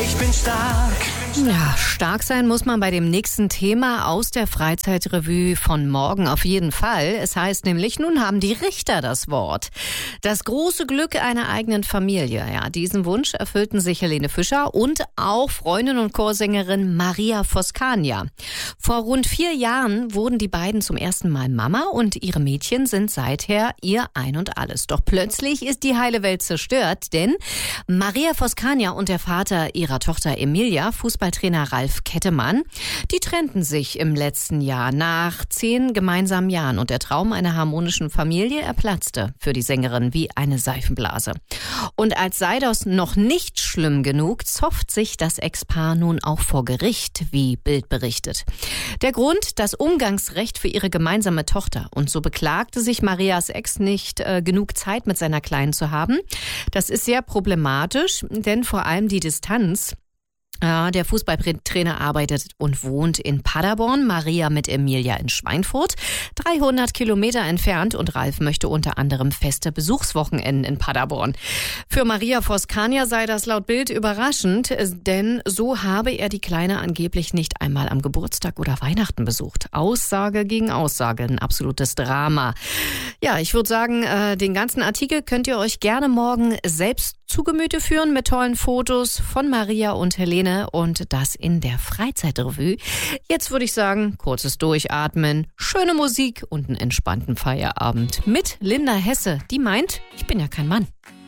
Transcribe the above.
Ich bin stark. Ja, stark sein muss man bei dem nächsten Thema aus der Freizeitrevue von morgen auf jeden Fall. Es heißt nämlich, nun haben die Richter das Wort. Das große Glück einer eigenen Familie. Ja, diesen Wunsch erfüllten sich Helene Fischer und auch Freundin und Chorsängerin Maria Voskania. Vor rund 4 Jahren wurden die beiden zum ersten Mal Mama und ihre Mädchen sind seither ihr Ein und Alles. Doch plötzlich ist die heile Welt zerstört, denn Maria Voskania und der Vater ihrer Tochter Emilia, Fußballtrainer Ralf Kettemann, die trennten sich im letzten Jahr nach 10 gemeinsamen Jahren und der Traum einer harmonischen Familie, er platzte für die Sängerin wie eine Seifenblase. Und als sei das noch nicht schlimm genug, zofft sich das Ex-Paar nun auch vor Gericht, wie Bild berichtet. Der Grund, das Umgangsrecht für ihre gemeinsame Tochter. Und so beklagte sich Marias Ex nicht, genug Zeit mit seiner Kleinen zu haben. Das ist sehr problematisch, denn vor allem die Distanz. Der Fußballtrainer arbeitet und wohnt in Paderborn, Maria mit Emilia in Schweinfurt, 300 Kilometer entfernt und Ralf möchte unter anderem feste Besuchswochenenden in Paderborn. Für Maria Voskania sei das laut Bild überraschend, denn so habe er die Kleine angeblich nicht einmal am Geburtstag oder Weihnachten besucht. Aussage gegen Aussage, ein absolutes Drama. Ja, ich würde sagen, den ganzen Artikel könnt ihr euch gerne morgen selbst zu Gemüte führen mit tollen Fotos von Maria und Helene und das in der Freizeitrevue. Jetzt würde ich sagen, kurzes Durchatmen, schöne Musik und einen entspannten Feierabend mit Linda Hesse, die meint, ich bin ja kein Mann.